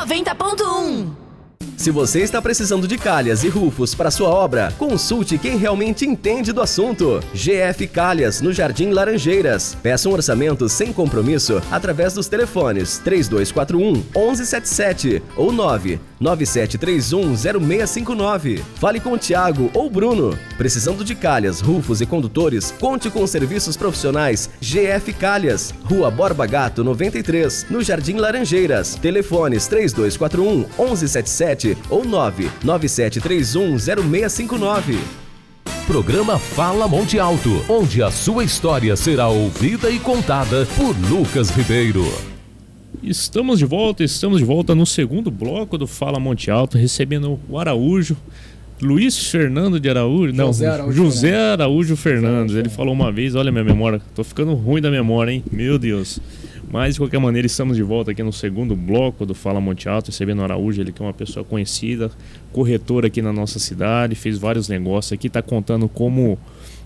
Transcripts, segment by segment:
90.1. Se você está precisando de calhas e rufos para sua obra, consulte quem realmente entende do assunto. GF Calhas, no Jardim Laranjeiras. Peça um orçamento sem compromisso através dos telefones 3241-1177 ou 99731-0659. Fale com o Thiago ou Bruno. Precisando de calhas, rufos e condutores, conte com os serviços profissionais GF Calhas. Rua Borba Gato 93, no Jardim Laranjeiras. Telefones 3241-1177 ou 99731-0659. Programa Fala Monte Alto, onde a sua história será ouvida e contada por Lucas Ribeiro. Estamos de volta no segundo bloco do Fala Monte Alto, recebendo o Araújo, Luiz Fernando de Araújo, José Araújo Fernandes. Ele falou uma vez, olha minha memória, tô ficando ruim da memória, hein? Meu Deus. Mas, de qualquer maneira, estamos de volta aqui no segundo bloco do Fala Monte Alto, recebendo o Araújo, ele que é uma pessoa conhecida, corretor aqui na nossa cidade, fez vários negócios aqui, está contando como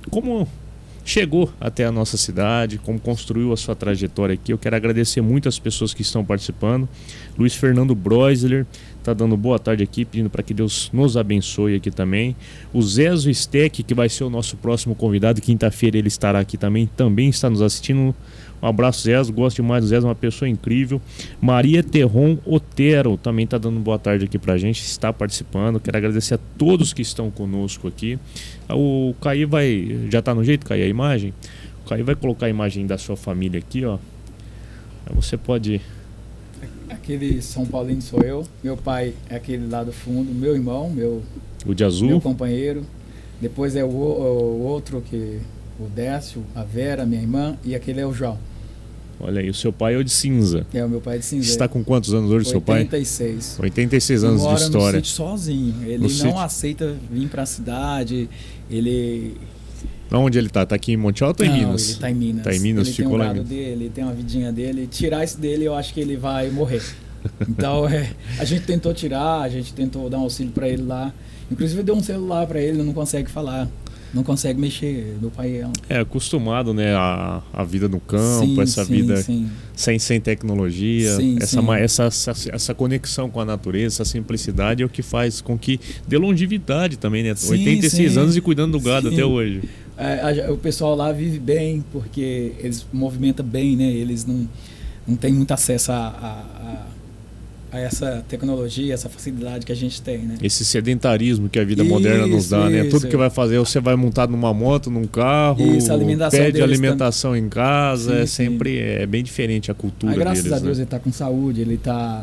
chegou até a nossa cidade, como construiu a sua trajetória aqui. Eu quero agradecer muito as pessoas que estão participando. Luiz Fernando Breusler está dando boa tarde aqui, pedindo para que Deus nos abençoe aqui também. O Zezo Steck, que vai ser o nosso próximo convidado, quinta-feira ele estará aqui também está nos assistindo. Um abraço, Zezo, gosto demais do Zezo, uma pessoa incrível. Maria Terron Otero também está dando boa tarde aqui pra gente, está participando. Quero agradecer a todos que estão conosco aqui. O Caí já está no jeito, Caí, a imagem? O Caí vai colocar a imagem da sua família aqui, ó. Aí você pode... Aquele São Paulino sou eu, meu pai é aquele lá do fundo, meu irmão, o de azul, meu companheiro. Depois é o outro, o Décio, a Vera, minha irmã, e aquele é o João. Olha aí, o seu pai é o de cinza. É, o meu pai é de cinza. Você está com quantos anos hoje, seu pai? 86. 86 anos de história. Mora no sítio sozinho. Ele não aceita vir para a cidade. Ele... Onde ele está? Está aqui em Monte Alto ou em Minas? Ele está em Minas. Está em Minas, ele ficou tem um lá gado dele, ele tem uma vidinha dele. Tirar isso dele, eu acho que ele vai morrer. Então, a gente tentou tirar, a gente tentou dar um auxílio para ele lá. Inclusive, eu dei um celular para ele, ele não consegue falar. Não consegue mexer. Meu pai é acostumado, né, a vida no campo, vida sem tecnologia, essa conexão com a natureza, essa simplicidade é o que faz com que dê longevidade também, né? 86 anos e cuidando do gado até hoje. O pessoal lá vive bem, porque eles movimentam bem, né? Eles não têm muito acesso a essa tecnologia, essa facilidade que a gente tem, né? Esse sedentarismo que a vida moderna nos dá, né? Tudo que vai fazer, você vai montado numa moto, num carro, pede alimentação em casa, sempre é bem diferente a cultura deles. Graças a Deus, né? Ele está com saúde, ele está...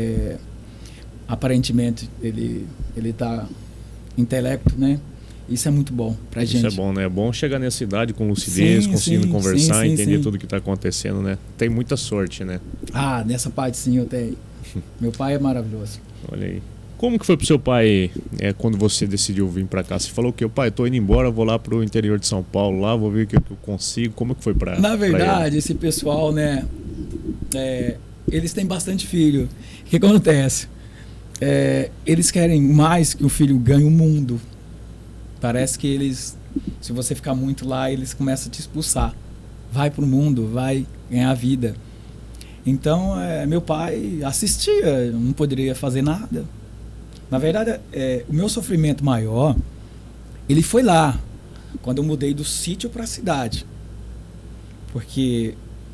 aparentemente, ele está intelecto, né? Isso é muito bom pra gente. Isso é bom, né? É bom chegar nessa idade com lucidez, conseguindo conversar, entender tudo que está acontecendo, né? Tem muita sorte, né? Nessa parte sim eu tenho. Meu pai é maravilhoso. Olha aí. Como que foi pro seu pai quando você decidiu vir para cá? Você falou que, pai, tô indo embora, vou lá pro interior de São Paulo, lá vou ver o que eu consigo. Como que foi para... Na verdade, esse pessoal, né, eles têm bastante filho. O que acontece? Eles querem mais que o filho ganhe o mundo. Parece que eles, se você ficar muito lá, eles começam a te expulsar. Vai pro mundo, vai ganhar a vida. Então, meu pai assistia, não poderia fazer nada. Na verdade, o meu sofrimento maior, ele foi lá, quando eu mudei do sítio para a cidade. Porque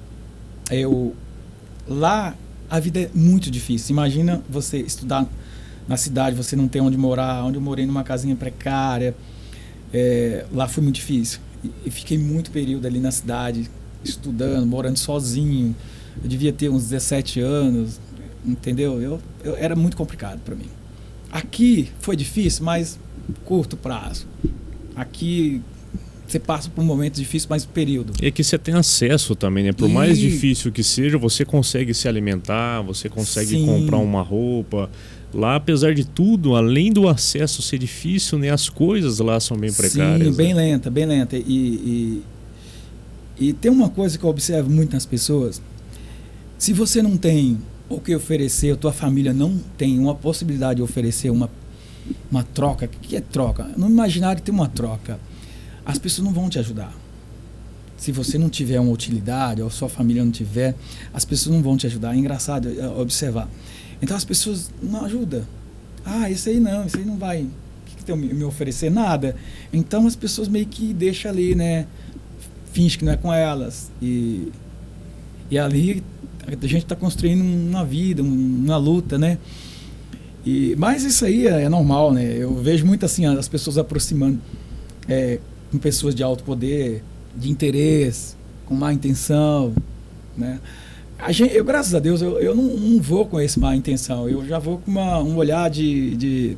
lá a vida é muito difícil. Imagina você estudar na cidade, você não tem onde morar, onde eu morei numa casinha precária. Lá foi muito difícil. E fiquei muito período ali na cidade, estudando, morando sozinho. Eu devia ter uns 17 anos, entendeu? Era muito complicado para mim. Aqui foi difícil, mas curto prazo. Aqui você passa por um momento difícil, mas período. E aqui você tem acesso também, né? Por mais difícil que seja, você consegue se alimentar, você consegue comprar uma roupa. Lá, apesar de tudo, além do acesso ser difícil, né? As coisas lá são bem precárias. Sim, bem lenta, bem lenta. E tem uma coisa que eu observo muito nas pessoas. Se você não tem o que oferecer, a tua família não tem uma possibilidade de oferecer uma troca. O que é troca? No imaginário tem uma troca. As pessoas não vão te ajudar. Se você não tiver uma utilidade, ou sua família não tiver, as pessoas não vão te ajudar. É engraçado observar. Então as pessoas não ajudam. Isso aí não vai tem me oferecer nada. Então as pessoas meio que deixam ali, né? Finge que não é com elas. E ali a gente está construindo uma vida, uma luta, né? Mas isso aí é normal, né? Eu vejo muito assim, as pessoas aproximando com pessoas de alto poder, de interesse, com má intenção, né? Eu, graças a Deus, eu não vou com essa má intenção. Eu já vou com um olhar de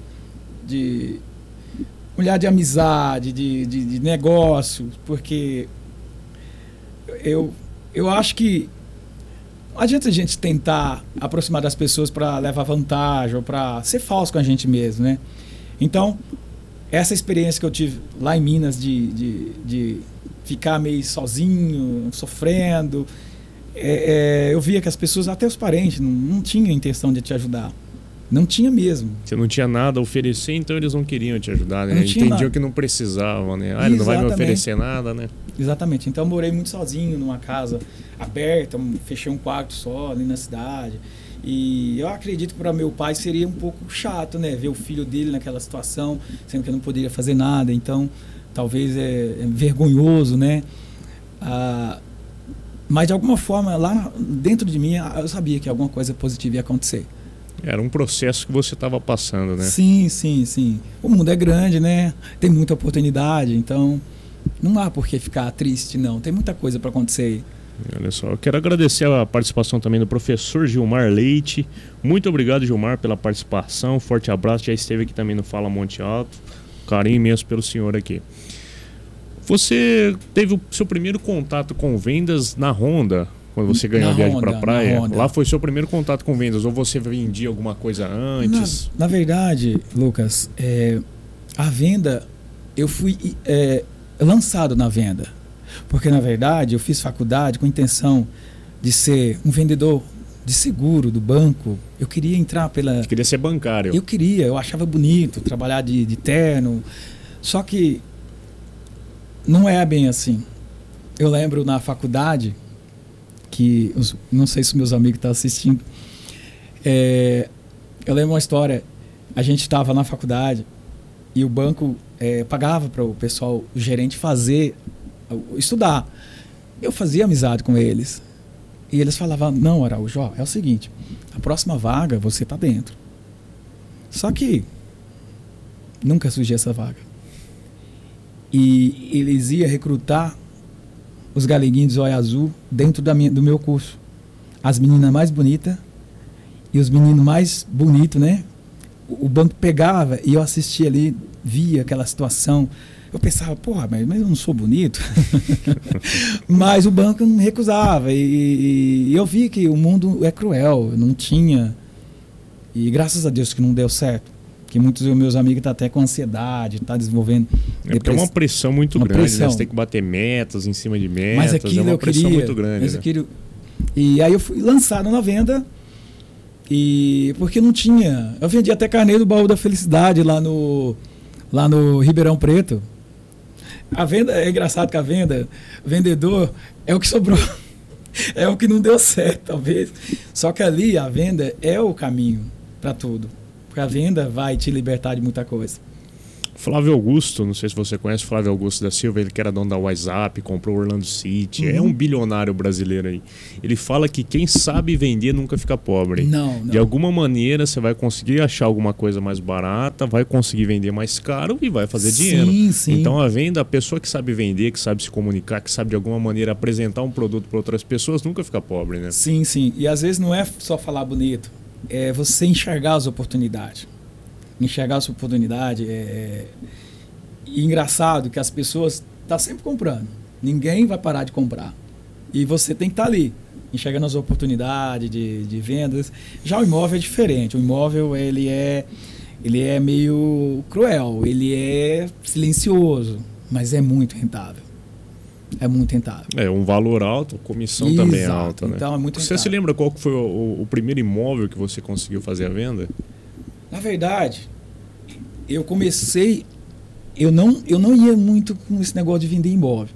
amizade, de negócio, porque eu acho que não adianta a gente tentar aproximar das pessoas para levar vantagem ou para ser falso com a gente mesmo, né? Então, essa experiência que eu tive lá em Minas de ficar meio sozinho, sofrendo, eu via que as pessoas, até os parentes, não tinham intenção de te ajudar. Não tinha mesmo. Você não tinha nada a oferecer, então eles não queriam te ajudar, né? Entendiam que não precisavam, né? Ele não vai me oferecer nada, né? Exatamente. Então eu morei muito sozinho numa casa aberta, fechei um quarto só ali na cidade. E eu acredito que para meu pai seria um pouco chato, né? Ver o filho dele naquela situação, sendo que eu não poderia fazer nada. Então, talvez é vergonhoso, né? Mas de alguma forma, lá dentro de mim, eu sabia que alguma coisa positiva ia acontecer. Era um processo que você estava passando, né? Sim. O mundo é grande, né? Tem muita oportunidade, então não há por que ficar triste, não. Tem muita coisa para acontecer aí. Olha só, eu quero agradecer a participação também do professor Gilmar Leite. Muito obrigado, Gilmar, pela participação. Forte abraço, já esteve aqui também no Fala Monte Alto. Carinho imenso pelo senhor aqui. Você teve o seu primeiro contato com vendas na Honda, quando você ganhou a viagem para a praia. Lá foi seu primeiro contato com vendas, ou você vendia alguma coisa antes? Na verdade, Lucas, a venda, eu fui lançado na venda. Porque, na verdade, eu fiz faculdade com a intenção de ser um vendedor de seguro do banco. Eu queria entrar Você queria ser bancário? Eu achava bonito trabalhar de terno. Só que não é bem assim. Eu lembro na faculdade, que não sei se meus amigos estão assistindo, eu lembro uma história. A gente estava na faculdade e o banco pagava para o pessoal, o gerente, estudar. Eu fazia amizade com eles e eles falavam: não, Araújo, é o seguinte, a próxima vaga você está dentro. Só que nunca surgia essa vaga. E eles iam recrutar os galeguinhos de olho azul dentro do meu curso. As meninas mais bonitas e os meninos mais bonitos, né? O banco pegava e eu assistia ali, via aquela situação. Eu pensava, porra, mas eu não sou bonito. Mas o banco não recusava. E eu vi que o mundo é cruel, não tinha. E graças a Deus que não deu certo. Que muitos dos meus amigos estão até com ansiedade, estão desenvolvendo porque é uma pressão muito grande, né? Você tem que bater metas em cima de metas. Mas aquilo é uma pressão muito grande. Né? E aí eu fui lançado na venda. Porque não tinha. Eu vendi até carneiro do Baú da Felicidade lá no Ribeirão Preto. A venda, é engraçado que vendedor é o que sobrou. É o que não deu certo, talvez. Só que ali a venda é o caminho para tudo. Porque a venda vai te libertar de muita coisa. Flávio Augusto, não sei se você conhece Flávio Augusto da Silva, ele que era dono da WhatsApp, comprou Orlando City, é um bilionário brasileiro aí. Ele fala que quem sabe vender nunca fica pobre. Não. De alguma maneira você vai conseguir achar alguma coisa mais barata, vai conseguir vender mais caro e vai fazer dinheiro. Sim. Então a venda, a pessoa que sabe vender, que sabe se comunicar, que sabe de alguma maneira apresentar um produto para outras pessoas, nunca fica pobre, né? Sim. E às vezes não é só falar bonito, é você enxergar as oportunidades. Enxergar essa oportunidade E engraçado que as pessoas estão sempre comprando. Ninguém vai parar de comprar. E você tem que estar ali, enxergando as oportunidades de vendas. Já o imóvel é diferente. O imóvel ele é meio cruel, ele é silencioso, mas é muito rentável. É muito rentável. É um valor alto, a comissão também é alta, né? Então é muito rentável. Você se lembra qual que foi o primeiro imóvel que você conseguiu fazer a venda? Na verdade, eu comecei... Eu não ia muito com esse negócio de vender imóvel.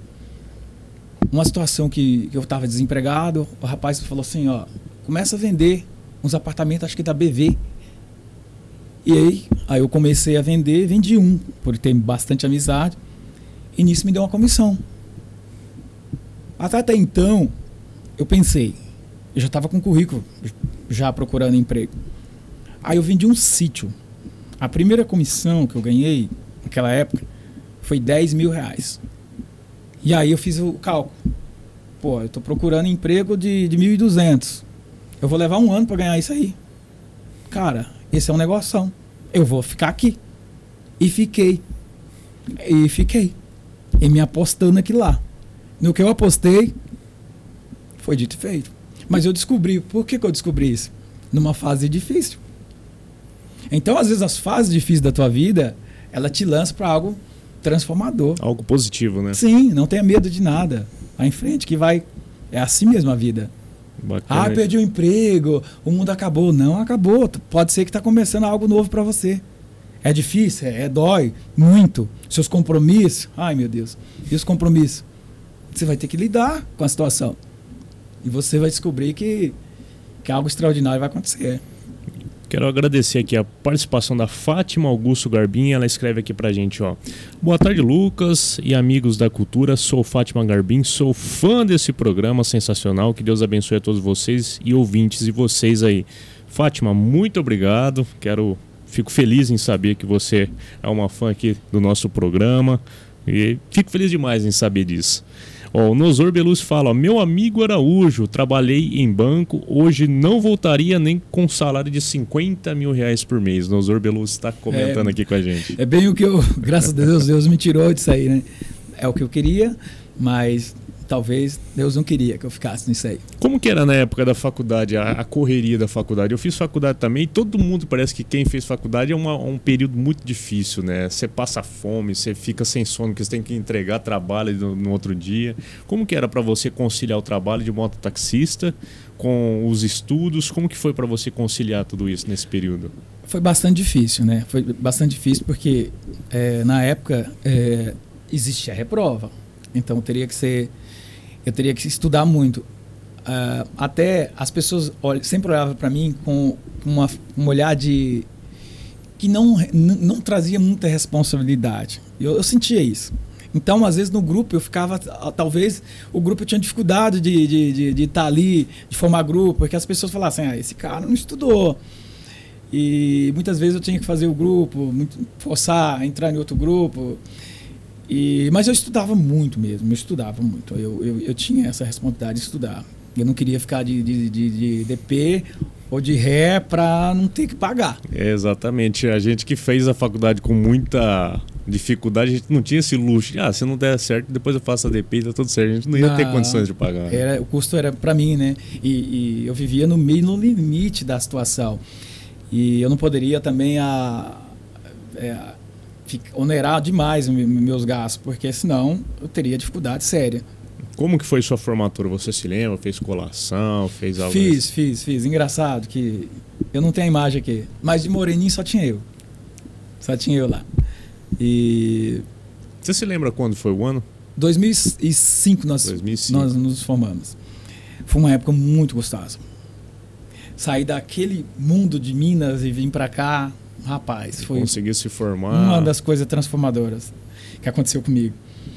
Uma situação que eu estava desempregado, o rapaz falou assim, começa a vender uns apartamentos, acho que da BV. E aí eu comecei a vender, vendi um, por ter bastante amizade. E nisso me deu uma comissão. Até então, eu pensei, eu já estava com currículo, já procurando emprego. Aí eu vendi um sítio. A primeira comissão que eu ganhei, naquela época, foi R$10.000. E aí eu fiz o cálculo. Pô, eu estou procurando emprego de 1.200. Eu vou levar um ano para ganhar isso aí. Cara, esse é um negoção. Eu vou ficar aqui. E fiquei. E me apostando aqui lá. No que eu apostei, foi dito e feito. Mas eu descobri. Por que eu descobri isso? Numa fase difícil. Então, às vezes, as fases difíceis da tua vida, ela te lança para algo transformador. Algo positivo, né? Sim, não tenha medo de nada. Vai em frente que vai... É assim mesmo a vida. Bacana. Perdi o emprego, o mundo acabou. Não acabou. Pode ser que está começando algo novo para você. É difícil, dói muito. Seus compromissos, ai meu Deus, e os compromissos? Você vai ter que lidar com a situação. E você vai descobrir que algo extraordinário vai acontecer. Quero agradecer aqui a participação da Fátima Augusto Garbim. Ela escreve aqui pra gente, ó. Boa tarde, Lucas e amigos da cultura. Sou Fátima Garbim, sou fã desse programa sensacional. Que Deus abençoe a todos vocês e ouvintes e vocês aí. Fátima, muito obrigado. Fico feliz em saber que você é uma fã aqui do nosso programa. E fico feliz demais em saber disso. Ó, o Nosor Belus fala, ó, meu amigo Araújo, trabalhei em banco, hoje não voltaria nem com salário de R$50.000 por mês. Nosor Belus está comentando aqui com a gente. É bem o que graças a Deus me tirou disso aí, né? É o que eu queria, mas talvez Deus não queria que eu ficasse nisso aí. Como que era na época da faculdade, a correria da faculdade? Eu fiz faculdade também e todo mundo parece que quem fez faculdade é um período muito difícil, né? Você passa fome, você fica sem sono, porque você tem que entregar trabalho no outro dia. Como que era para você conciliar o trabalho de mototaxista com os estudos? Como que foi para você conciliar tudo isso nesse período? Foi bastante difícil, né? Foi bastante difícil porque na época existia a reprova. Então eu teria que estudar muito. Até as pessoas sempre olhavam para mim com um olhar que não trazia muita responsabilidade. Eu sentia isso. Então, às vezes, no grupo eu ficava... Talvez o grupo tinha dificuldade de estar ali, de formar grupo, porque as pessoas falavam assim, esse cara não estudou. E muitas vezes eu tinha que fazer o grupo, forçar a entrar em outro grupo. Mas eu estudava muito mesmo, eu estudava muito. Eu tinha essa responsabilidade de estudar. Eu não queria ficar de DP ou de ré para não ter que pagar. Exatamente. A gente que fez a faculdade com muita dificuldade, a gente não tinha esse luxo. Se não der certo, depois eu faço a DP e tá tudo certo. A gente não ia ter condições de pagar. O custo era para mim, né? E eu vivia no limite da situação. E eu não poderia também onerar demais meus gastos, porque senão eu teria dificuldade séria. Como que foi sua formatura? Você se lembra? Fez colação? Fez algo? Fiz. Engraçado que eu não tenho a imagem aqui, mas de moreninho só tinha eu. Só tinha eu lá. E... Você se lembra quando foi o ano? 2005 nós nos formamos. Foi uma época muito gostosa. Sair daquele mundo de Minas e vir para cá, rapaz, foi... Conseguiu se formar. Uma das coisas transformadoras que aconteceu comigo.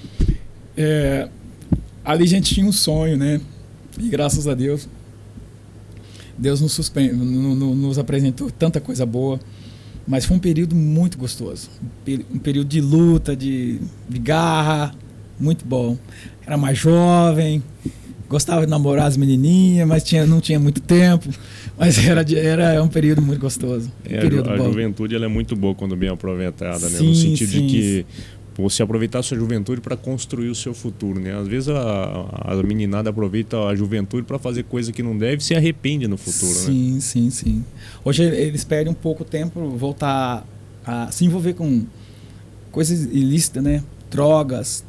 Ali a gente tinha um sonho, né? E graças a Deus, Deus nos apresentou tanta coisa boa. Mas foi um período muito gostoso. Um período de luta, de garra, muito bom. Era mais jovem, gostava de namorar as menininhas, mas não tinha muito tempo. Mas era um período muito gostoso. A juventude ela é muito boa quando bem aproveitada, né? No sentido de que você aproveitar a sua juventude para construir o seu futuro, né? Às vezes a meninada aproveita a juventude para fazer coisa que não deve e se arrepende no futuro, né? Sim. Hoje eles perdem um pouco tempo voltar a se envolver com coisas ilícitas, né? Drogas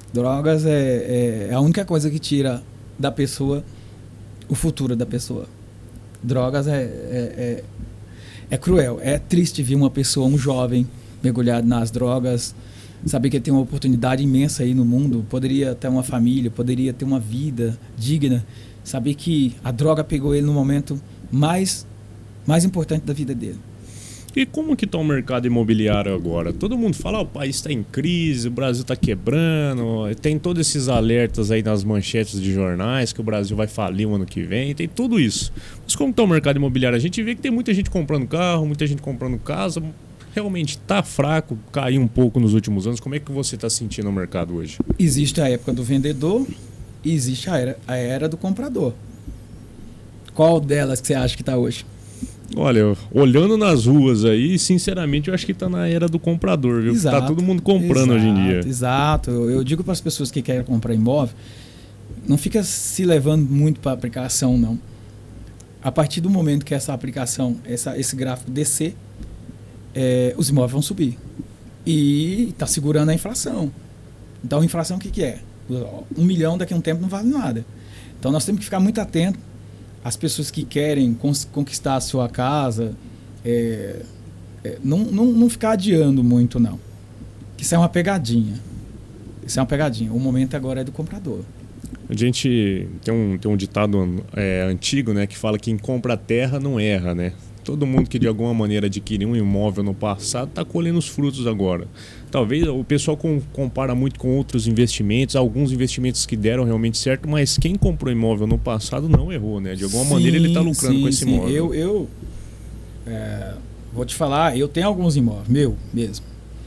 é a única coisa que tira da pessoa o futuro da pessoa. Drogas é cruel, é triste ver uma pessoa, um jovem mergulhado nas drogas, saber que ele tem uma oportunidade imensa aí no mundo, poderia ter uma família, poderia ter uma vida digna, saber que a droga pegou ele no momento mais mais importante da vida dele. E como que está o mercado imobiliário agora? Todo mundo fala, o país está em crise, o Brasil está quebrando, tem todos esses alertas aí nas manchetes de jornais que o Brasil vai falir o ano que vem, tem tudo isso. Mas como está o mercado imobiliário? A gente vê que tem muita gente comprando carro, muita gente comprando casa, realmente está fraco, caiu um pouco nos últimos anos. Como é que você está sentindo o mercado hoje? Existe a época do vendedor e existe a era do comprador. Qual delas que você acha que está hoje? Olha, olhando nas ruas aí, sinceramente, eu acho que está na era do comprador, viu? Exato, tá todo mundo comprando hoje em dia. Exato. Eu digo para as pessoas que querem comprar imóvel, não fica se levando muito para a aplicação, não. A partir do momento que essa aplicação, esse gráfico descer, os imóveis vão subir. E está segurando a inflação. Então, a inflação o que é? 1 milhão daqui a um tempo não vale nada. Então, nós temos que ficar muito atentos. As pessoas que querem conquistar a sua casa, não ficar adiando muito, não. Isso é uma pegadinha. O momento agora é do comprador. A gente tem um ditado antigo, né, que fala que quem compra terra não erra, né? Todo mundo que de alguma maneira adquiriu um imóvel no passado está colhendo os frutos agora. Talvez o pessoal compara muito com outros investimentos, alguns investimentos que deram realmente certo, mas quem comprou imóvel no passado não errou, né? De alguma maneira ele está lucrando com esse imóvel. Eu vou te falar, eu tenho alguns imóveis, meu mesmo.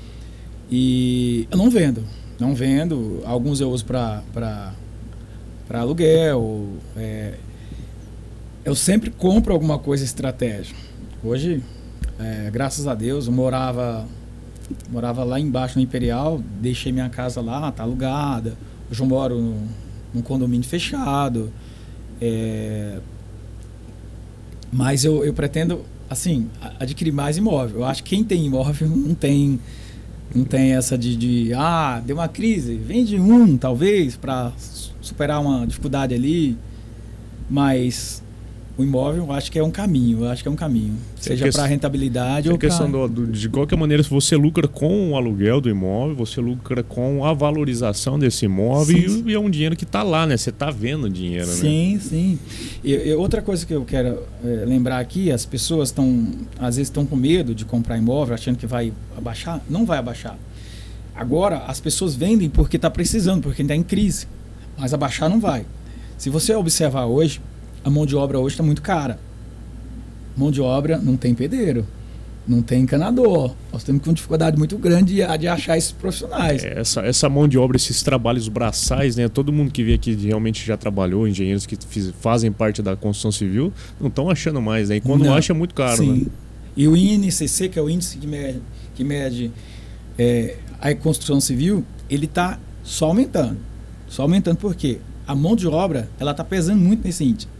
E eu não vendo. Alguns eu uso para aluguel. Eu sempre compro alguma coisa estratégica. Hoje, graças a Deus, eu morava lá embaixo no Imperial, deixei minha casa lá, tá alugada. Hoje eu moro num condomínio fechado. Mas eu pretendo, assim, adquirir mais imóvel. Eu acho que quem tem imóvel não tem essa deu uma crise, vende talvez, para superar uma dificuldade ali. Mas o imóvel, eu acho que é um caminho. Seja para rentabilidade ou para... questão de qualquer maneira, se você lucra com o aluguel do imóvel, você lucra com a valorização desse imóvel e é um dinheiro que está lá, né? Você está vendo o dinheiro, sim, né? Sim. E outra coisa que eu quero lembrar aqui, as pessoas às vezes estão com medo de comprar imóvel, achando que vai abaixar. Não vai abaixar. Agora, as pessoas vendem porque está precisando, porque está em crise. Mas abaixar não vai. Se você observar hoje, a mão de obra hoje está muito cara. Mão de obra não tem pedreiro, não tem encanador. Nós temos uma dificuldade muito grande de achar esses profissionais. Essa mão de obra, esses trabalhos braçais, né? Todo mundo que vê aqui realmente já trabalhou, engenheiros que fazem parte da construção civil, não estão achando mais, né? E quando acha é muito caro, sim. Né? E o INCC, que é o índice que mede a construção civil, ele está só aumentando. Só aumentando por quê? A mão de obra, ela está pesando muito nesse índice.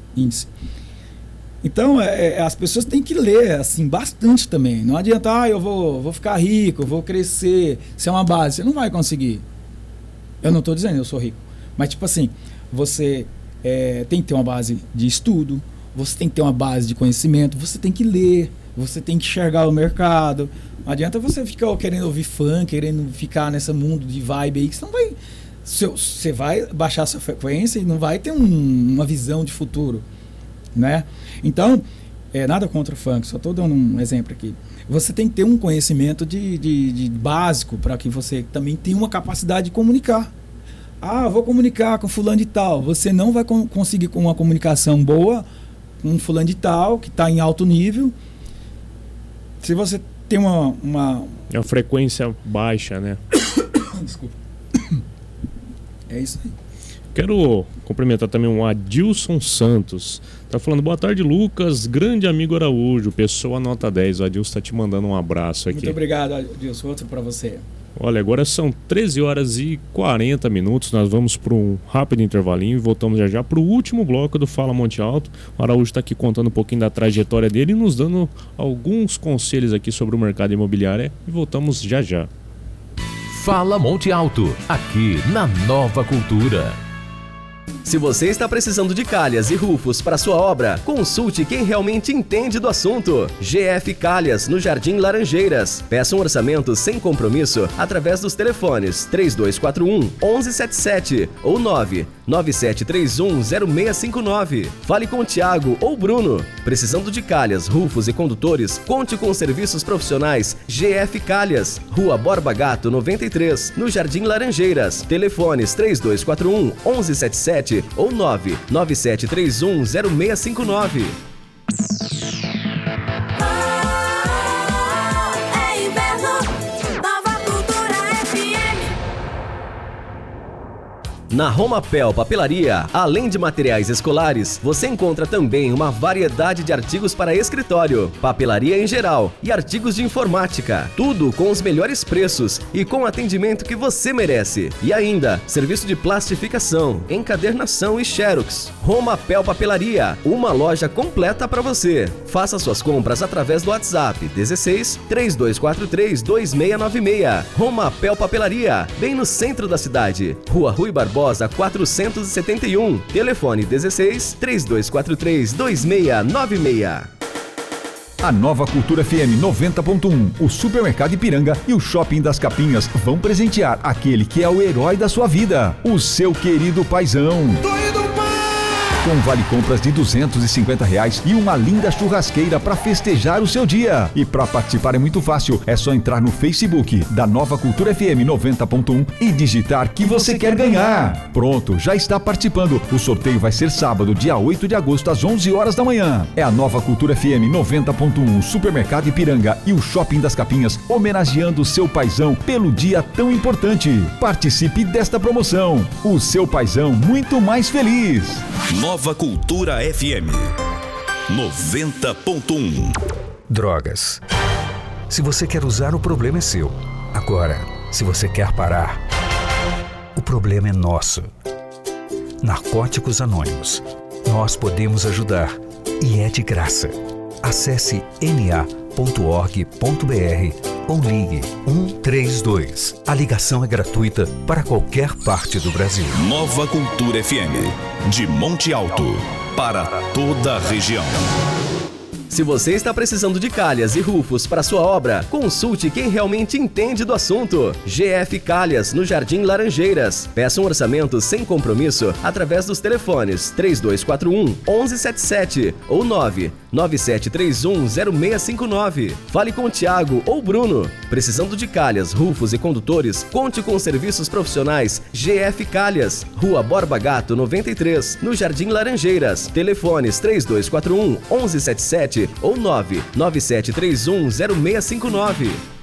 Então, as pessoas têm que ler assim, bastante também. Não adianta, eu vou ficar rico, eu vou crescer. Isso é uma base. Você não vai conseguir. Eu não estou dizendo eu sou rico. Mas, tipo assim, você tem que ter uma base de estudo, você tem que ter uma base de conhecimento, você tem que ler, você tem que enxergar o mercado. Não adianta você ficar querendo ouvir funk, querendo ficar nesse mundo de vibe aí, que você não vai... Você vai baixar sua frequência e não vai ter uma visão de futuro, né? Então, nada contra o funk, só estou dando um exemplo aqui. Você tem que ter um conhecimento de básico para que você também tenha uma capacidade de comunicar. Vou comunicar com fulano de tal. Você não vai conseguir com uma comunicação boa com um fulano de tal que está em alto nível. Se você tem uma frequência baixa, né? Desculpa. É isso aí. Quero cumprimentar também o Adilson Santos. Tá falando, boa tarde, Lucas, grande amigo Araújo, pessoa nota 10. O Adilson tá te mandando um abraço aqui. Muito obrigado, Adilson. Outro para você. Olha, agora são 13 horas e 40 minutos. Nós vamos para um rápido intervalinho e voltamos já para o último bloco do Fala Monte Alto. O Araújo está aqui contando um pouquinho da trajetória dele e nos dando alguns conselhos aqui sobre o mercado imobiliário. E voltamos já já. Fala Monte Alto, aqui na Nova Cultura. Se você está precisando de calhas e rufos para sua obra, consulte quem realmente entende do assunto. GF Calhas, no Jardim Laranjeiras. Peça um orçamento sem compromisso através dos telefones 3241 1177 ou 997310659. Fale com o Thiago ou Bruno. Precisando de calhas, rufos e condutores, conte com serviços profissionais GF Calhas, Rua Borba Gato 93, no Jardim Laranjeiras. Telefones 3241-1177 ou 997310659. Na Romapel Papelaria, além de materiais escolares, você encontra também uma variedade de artigos para escritório, papelaria em geral e artigos de informática. Tudo com os melhores preços e com o atendimento que você merece. E ainda, serviço de plastificação, encadernação e xerox. Romapel Papelaria, uma loja completa para você. Faça suas compras através do WhatsApp 16 3243 2696. Romapel Papelaria, bem no centro da cidade. Rua Rui Barbosa 471. Telefone 16 3243 2696. A Nova Cultura FM 90.1, o Supermercado Ipiranga e o Shopping das Capinhas vão presentear aquele que é o herói da sua vida, o seu querido paizão. Com vale compras de R$250 e uma linda churrasqueira para festejar o seu dia. E para participar é muito fácil, é só entrar no Facebook da Nova Cultura FM 90.1 e digitar que você quer ganhar. Pronto, já está participando. O sorteio vai ser sábado, dia 8 de agosto, às 11 horas da manhã. É a Nova Cultura FM 90.1, o Supermercado Ipiranga e o Shopping das Capinhas homenageando o seu paizão pelo dia tão importante. Participe desta promoção. O seu paizão muito mais feliz. Nova Cultura FM 90.1. Drogas. Se você quer usar, o problema é seu. Agora, se você quer parar, o problema é nosso. Narcóticos Anônimos. Nós podemos ajudar e é de graça. Acesse na.org.br ou ligue 132. A ligação é gratuita para qualquer parte do Brasil. Nova Cultura FM, de Monte Alto, para toda a região. Se você está precisando de calhas e rufos para sua obra, consulte quem realmente entende do assunto. GF Calhas, no Jardim Laranjeiras. Peça um orçamento sem compromisso através dos telefones 3241-1177 ou 997310659. Fale com o Thiago ou Bruno. Precisando de calhas, rufos e condutores, conte com serviços profissionais GF Calhas, Rua Borba Gato 93, no Jardim Laranjeiras. Telefones 3241-1177 ou 997310659.